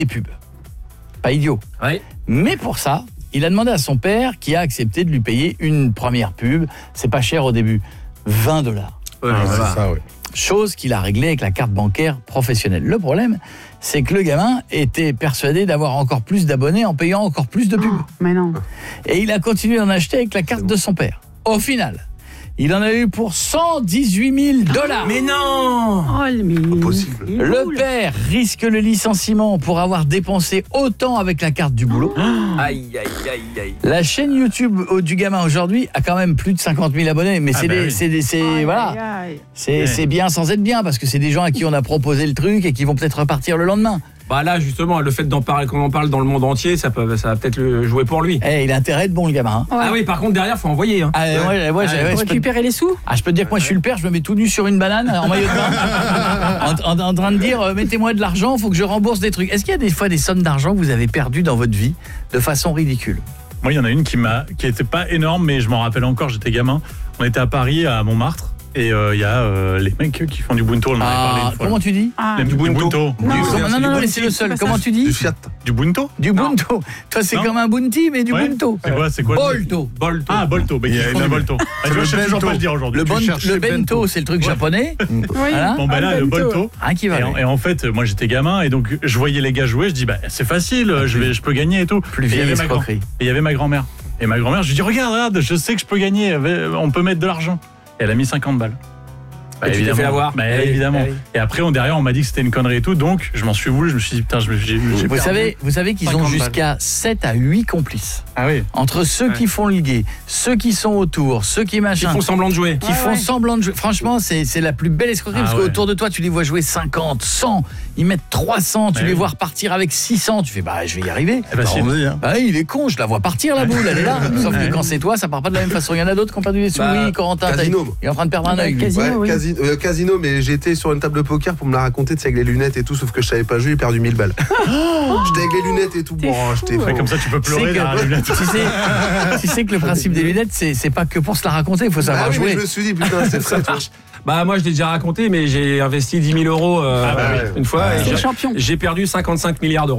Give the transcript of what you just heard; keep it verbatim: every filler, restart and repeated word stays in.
des pubs. Pas idiot. Ouais. Mais pour ça, il a demandé à son père, qui a accepté de lui payer une première pub. C'est pas cher au début. vingt dollars. Ouais, Ah, voilà. c'est ça, oui. Chose qu'il a réglée avec la carte bancaire professionnelle. Le problème, c'est que le gamin était persuadé d'avoir encore plus d'abonnés en payant encore plus de pubs. Mais non. Et il a continué d'en acheter avec la carte de son père. Au final, il en a eu pour cent dix-huit mille dollars. Mais non. Oh, mais... Impossible. il est Le cool. père risque le licenciement pour avoir dépensé autant avec la carte du boulot. Aïe, aïe, aïe, aïe. La chaîne YouTube du gamin aujourd'hui a quand même plus de cinquante mille abonnés, mais Ah c'est bah des, oui. c'est des- c'est- Aïe, voilà, aïe, aïe. c'est Ouais. c'est bien sans être bien parce que c'est des gens à qui on a proposé le truc et qui vont peut-être repartir le lendemain. Bah là, justement, le fait d'en parler, qu'on en parle dans le monde entier, ça, peut, ça va peut-être le jouer pour lui. Eh, il a intérêt de bon le gamin. hein. Ouais. Ah oui, par contre, derrière, faut envoyer. Hein. Ah, ouais, ouais, ouais, Ah, ouais, Pour je peux- récupérer les sous. Ah, je peux te dire que moi je suis le père, je me mets tout nu sur une banane en maillot de bain en, en- en train de dire euh, mettez-moi de l'argent, faut que je rembourse des trucs. Est-ce qu'il y a des fois des sommes d'argent que vous avez perdues dans votre vie de façon ridicule? Moi, il y en a une qui m'a, qui était pas énorme, mais je m'en rappelle encore. J'étais gamin. On était à Paris, à Montmartre, et il euh, y a euh, les mecs qui font du bunto. On en avait parlé Ah, une fois. comment tu dis? Ah. Les- Du du bunto. bunto. Non. Du- Non, c'est non, du non, bunty, mais c'est le seul. c'est pas Comment ça. tu Du dis? Fiat. Du bunto. Du Non. bunto. Toi, c'est Non. comme un bounty, mais du Ouais. bunto. C'est quoi, c'est quoi le- Bolto. Bolto. Ah, bolto. Bah, Il y qui a font une- du bolto. Ah, tu vois, le je sais toujours bento. pas le dire aujourd'hui. Le, Tu bon- cherches le le bento, bento. c'est le truc japonais. Oui. Voilà. Bon, bah là, Ah, le bento. bolto. Un qui va. Et en, et en fait, moi j'étais gamin et donc je voyais les gars jouer, je dis bah c'est facile, je vais, je peux gagner et tout. Plus Et il y vieille avait ma grand- escroquerie. et il y avait ma grand-mère. Et ma grand-mère, je lui dis regarde, regarde, je sais que je peux gagner, on peut mettre de l'argent. Et elle a mis cinquante balles. Bah, Et tu t'es fait avoir. Bah, Eh oui, évidemment. eh oui. Et après, on, derrière, on m'a dit que c'était une connerie et tout, donc je m'en suis voulu. Je me suis dit putain, je me- j'ai, j'ai Vous perdu. savez, vous savez qu'ils ont cinquante jusqu'à sept à huit complices. Ah oui. Entre ceux Ouais. qui font le guet, ceux qui sont autour, ceux qui Ils machin, font semblant de jouer. qui Ouais, font ouais. semblant de jouer. Franchement, c'est c'est la plus belle escroquerie Ah parce ouais. qu'autour de toi, tu les vois jouer cinquante, cent, ils mettent trois cents, tu Ouais, les oui. vois repartir avec six cents, tu fais bah je vais y arriver. Eh ben, si. On dit, hein. Bah il est con, je la vois partir la boule, elle est là. Sauf que quand c'est toi, ça part pas de la même façon. Il y en a d'autres qui ont perdu des sous. Bah, Oui, Corentin, t'as- Casino. il est en train de perdre un œil. lui. Casino, Ouais, oui. casi- euh, casino, mais j'étais sur une table de poker pour me la raconter, tu sais, avec les lunettes et tout, sauf que je savais pas jouer, j'ai perdu mille balles. J'étais avec les lunettes et tout, T'es bon, fou, j'étais ouais. Ouais, comme ça, tu peux pleurer C'est que- derrière la lunette. Tu sais, tu sais que le principe des lunettes, c'est c'est pas que pour se la raconter, il faut Ah savoir oui, mais jouer. je me suis dit, putain, c'est ça, toi. Bah moi je l'ai déjà raconté, mais j'ai investi dix mille euros euh, Ah bah ouais. une fois. Ouais. et C'est j'ai- le champion. J'ai perdu cinquante-cinq milliards d'euros.